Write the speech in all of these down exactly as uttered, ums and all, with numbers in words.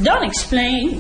Don't explain.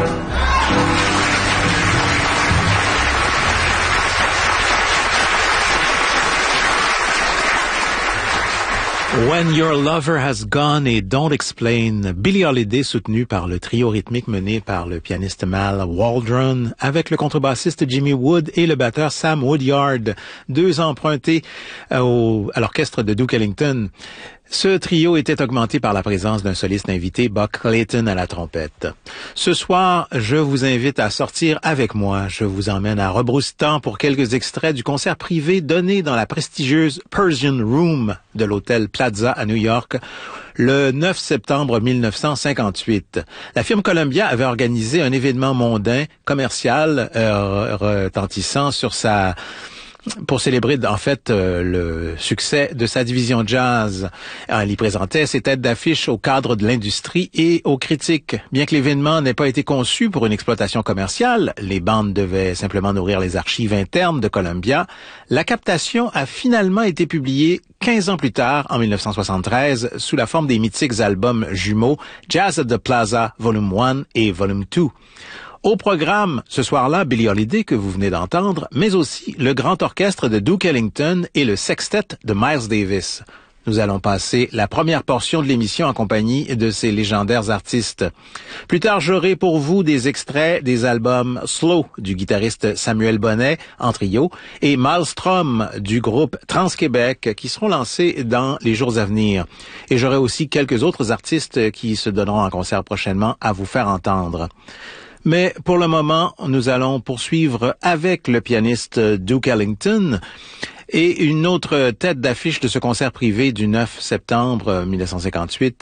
When Your Lover Has Gone et Don't Explain, Billie Holiday soutenu par le trio rythmique mené par le pianiste Mal Waldron avec le contrebassiste Jimmy Wood et le batteur Sam Woodyard, deux empruntés au, à l'orchestre de Duke Ellington. Ce trio était augmenté par la présence d'un soliste invité, Buck Clayton à la trompette. Ce soir, je vous invite à sortir avec moi. Je vous emmène à Rebrousse-Temps pour quelques extraits du concert privé donné dans la prestigieuse Persian Room de l'hôtel Plaza à New York le neuf septembre mille neuf cent cinquante-huit. La firme Columbia avait organisé un événement mondain, commercial, euh, retentissant sur sa... pour célébrer en fait euh, le succès de sa division jazz. Elle y présentait ses têtes d'affiche au cadre de l'industrie et aux critiques. Bien que l'événement n'ait pas été conçu pour une exploitation commerciale, les bandes devaient simplement nourrir les archives internes de Columbia, la captation a finalement été publiée quinze ans plus tard, en mille neuf cent soixante-treize, sous la forme des mythiques albums jumeaux Jazz at the Plaza Volume un et Volume deux. Au programme, ce soir-là, Billie Holiday, que vous venez d'entendre, mais aussi le grand orchestre de Duke Ellington et le sextet de Miles Davis. Nous allons passer la première portion de l'émission en compagnie de ces légendaires artistes. Plus tard, j'aurai pour vous des extraits des albums Slow du guitariste Samuel Bonnet en trio et Maelstrom du groupe Trans-Québec qui seront lancés dans les jours à venir. Et j'aurai aussi quelques autres artistes qui se donneront en concert prochainement à vous faire entendre. Mais pour le moment, nous allons poursuivre avec le pianiste Duke Ellington et une autre tête d'affiche de ce concert privé du neuf septembre mille neuf cent cinquante-huit.